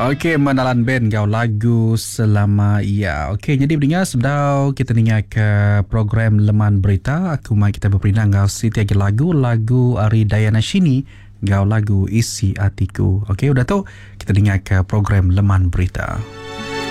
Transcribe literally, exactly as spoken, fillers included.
Okey, menalan band gau lagu selama ia. Okey, jadi pendengar sedang kita dengar ke program Leman Berita. Aku mai kita berpindah gau Siti lagi lagu lagu Ari Dayana Shini gau lagu Isi Hatiku. Okey, udah tahu kita dengar ke program Leman Berita.